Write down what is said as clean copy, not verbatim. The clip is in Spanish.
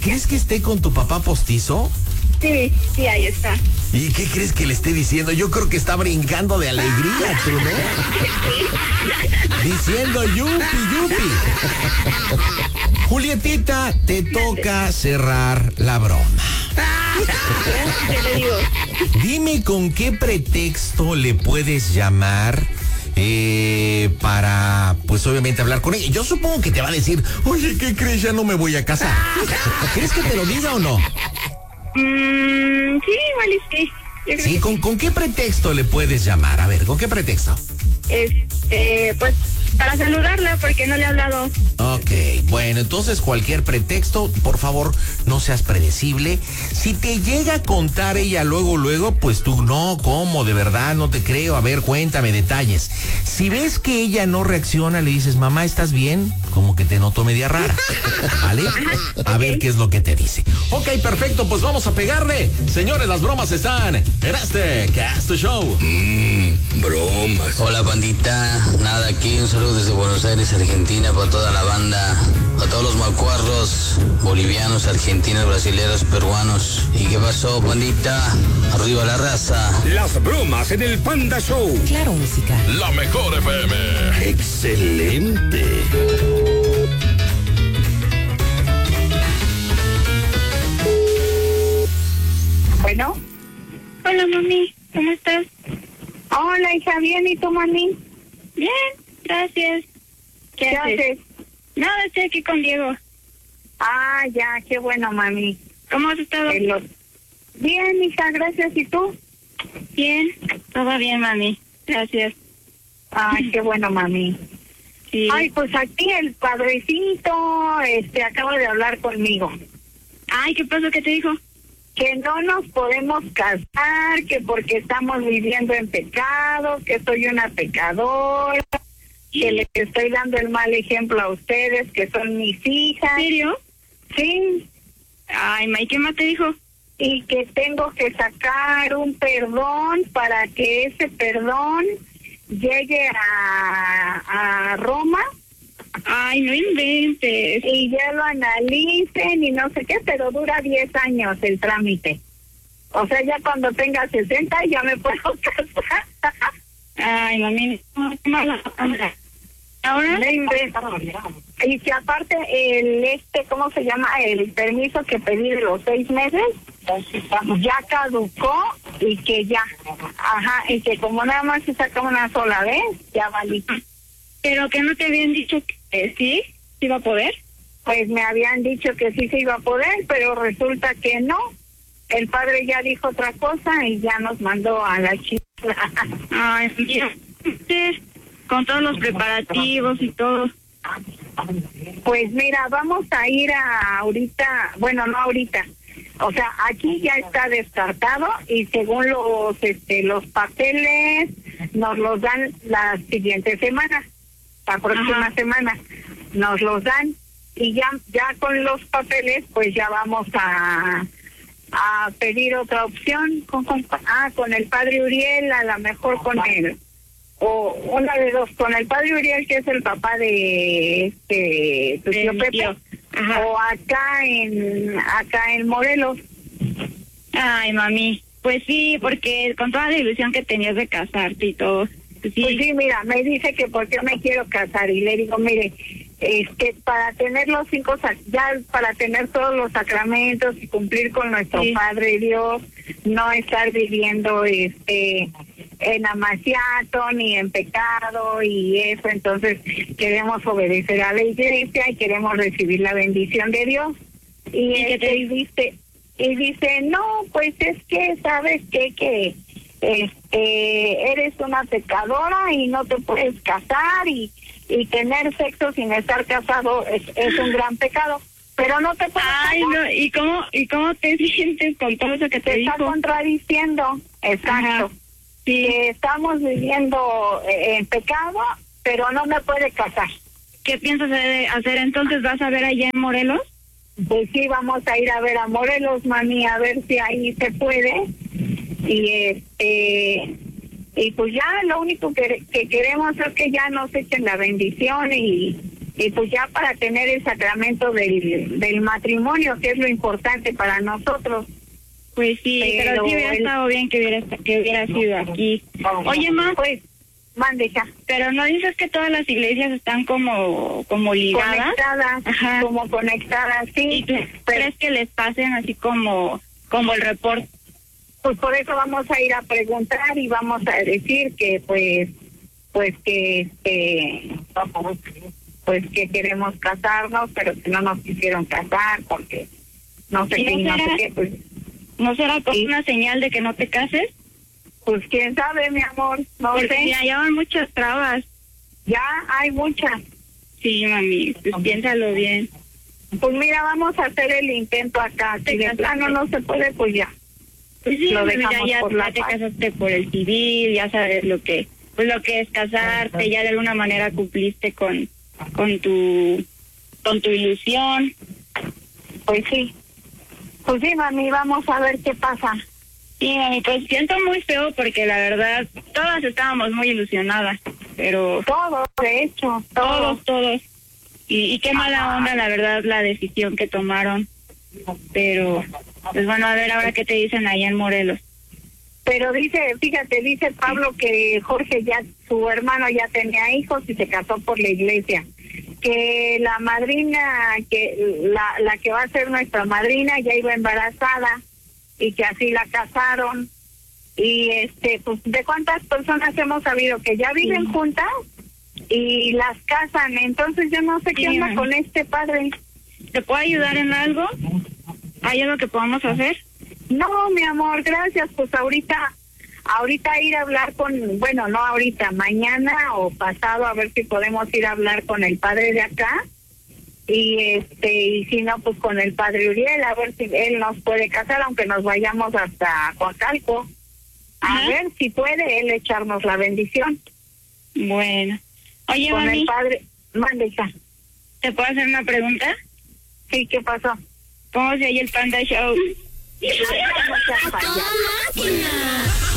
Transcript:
¿crees que esté con tu papá postizo? Sí, ahí está. ¿Y qué crees que le esté diciendo? Yo creo que está brincando de alegría, tú, ¿no? Diciendo yupi, yupi. Julietita, te toca cerrar la broma. ¿Qué le digo? Dime con qué pretexto le puedes llamar para, pues obviamente, hablar con ella. Yo supongo que te va a decir, oye, ¿qué crees? Ya no me voy a casar. ¿Crees que te lo diga o no? Sí, igual y sí. Sí, ¿con qué pretexto le puedes llamar? A ver, ¿con qué pretexto? Pues para saludarla porque no le he hablado. Ok, bueno, entonces cualquier pretexto, por favor, no seas predecible. Si te llega a contar ella luego, pues tú no, ¿cómo? De verdad, no te creo. A ver, cuéntame detalles. Si ves que ella no reacciona, le dices, mamá, ¿estás bien? Como que te noto media rara, ¿vale? A ver qué es lo que te dice. Ok, perfecto, pues vamos a pegarle. Señores, las bromas están en este Cast Show. Bromas. Hola, bandita. Nada, aquí un saludo desde Buenos Aires, Argentina, para toda la banda, a todos los macuarros, bolivianos, argentinos, brasileños, peruanos. ¿Y qué pasó, bandita? Arriba la raza. Las bromas en el Panda Show. Claro, música. La mejor FM. Excelente. Bueno. Hola, mami. ¿Cómo estás? Hola, hija. Bien. ¿Y tú, mami? Bien. Gracias. ¿Qué haces? Nada, estoy aquí con Diego. Ah, ya. Qué bueno, mami. ¿Cómo has estado? Bien, hija. Gracias. ¿Y tú? Bien. Todo bien, mami. Gracias. Ay, qué bueno, mami. Sí. Ay, pues aquí el padrecito acaba de hablar conmigo. Ay, ¿qué pasó? ¿Qué te dijo? Que no nos podemos casar, que porque estamos viviendo en pecado, que soy una pecadora, que les estoy dando el mal ejemplo a ustedes, que son mis hijas. ¿En serio? Sí. Ay, May, ¿qué más te dijo? Y que tengo que sacar un perdón para que ese perdón llegue a Roma. Ay, no inventes. Y ya lo analicen y no sé qué, pero dura 10 años el trámite. O sea, ya cuando tenga 60 ya me puedo casar. Ay, mami, no, qué mala onda. Ahora no inventes. Y que aparte ¿cómo se llama? El permiso que pedí de los 6 meses ya caducó y que ya. Ajá, y que como nada más se saca una sola vez, ya valí. ¿Pero que no te habían dicho que sí se iba a poder? Pues me habían dicho que sí se iba a poder, pero resulta que no. El padre ya dijo otra cosa y ya nos mandó a la chica. Ay, mira, con todos los preparativos y todo. Pues mira, vamos a ir ahorita, bueno, no ahorita. O sea, aquí ya está descartado y según los papeles nos los dan la siguiente semana. La próxima semana nos los dan y ya con los papeles pues ya vamos a pedir otra opción con el padre Uriel, a lo mejor con él o una de dos, con el padre Uriel, que es el papá de tu tío Pepe. Ajá. O acá en Morelos. Ay, mami, pues sí, porque con toda la ilusión que tenías de casarte y todo. Pues sí, mira, me dice que por qué me quiero casar y le digo, mire, para tener los 5, ya para tener todos los sacramentos y cumplir con nuestro Padre Dios, no estar viviendo en amaciato ni en pecado y eso, entonces queremos obedecer a la iglesia y queremos recibir la bendición de Dios. Y dice, no, pues es que sabes que eres una pecadora y no te puedes casar y tener sexo sin estar casado es un gran pecado, pero no te puedes casar. No, ¿y cómo te sientes con todo eso que te dijo? Está contradiciendo, exacto. Ajá. Sí, estamos viviendo en pecado, pero no me puede casar. ¿Qué piensas hacer entonces? ¿Vas a ver allá en Morelos? Pues sí, vamos a ir a ver a Morelos, mami, a ver si ahí se puede. Y pues ya lo único que queremos es que ya nos echen la bendición y y pues ya para tener el sacramento del matrimonio, que es lo importante para nosotros. Pues sí, pero sí hubiera estado bien que hubiera sido aquí. Oye, ma, pues, mande ya. Pero no dices que todas las iglesias están como ligadas. Conectadas, ajá, como conectadas, sí. ¿Y crees que les pasen así como el reporte? Pues por eso vamos a ir a preguntar y vamos a decir que que queremos casarnos, pero que no nos quisieron casar porque no sé qué, no sé qué, pues. ¿No será como una señal de que no te cases? Pues quién sabe, mi amor, no porque sé. Ya llevan muchas trabas. Ya hay muchas. Sí, mami, pues piénsalo bien. Pues mira, vamos a hacer el intento acá. Si de plano no se puede, pues ya. Pues sí, lo dejamos ya por la te paz. casaste por el civil, ya sabes lo que es casarte, ya de alguna manera cumpliste con tu ilusión. Pues sí, mami, vamos a ver qué pasa. Sí, mami, pues siento muy feo porque la verdad todas estábamos muy ilusionadas, pero Todos, de hecho, todos. Y qué mala onda, la verdad, la decisión que tomaron. Pero, pues bueno, a ver ahora qué te dicen allá en Morelos. Pero dice Pablo que Jorge su hermano ya tenía hijos y se casó por la iglesia. Que la madrina, la que va a ser nuestra madrina ya iba embarazada y que así la casaron. Y pues de cuántas personas hemos sabido que ya viven juntas y las casan. Entonces yo no sé qué onda con este padre. ¿Te puedo ayudar en algo? ¿Hay algo que podamos hacer? No, mi amor, gracias. Pues ahorita ir a hablar no ahorita, mañana o pasado, a ver si podemos ir a hablar con el padre de acá. Y si no, pues con el padre Uriel, a ver si él nos puede casar, aunque nos vayamos hasta Coacalco. A ver si puede él echarnos la bendición. Bueno. Oye, con mami, el padre, mande ya. ¿Te puedo hacer una pregunta? Sí, ¿qué pasó? ¿Cómo se oye el Panda Show? Ay, no seas payasa.